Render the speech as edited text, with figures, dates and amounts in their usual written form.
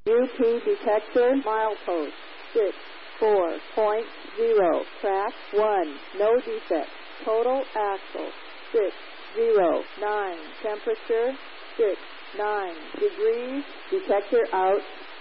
UP detector milepost 64.0. Track 1. No defect. Total axle 609. Temperature 69 degrees. Detector out.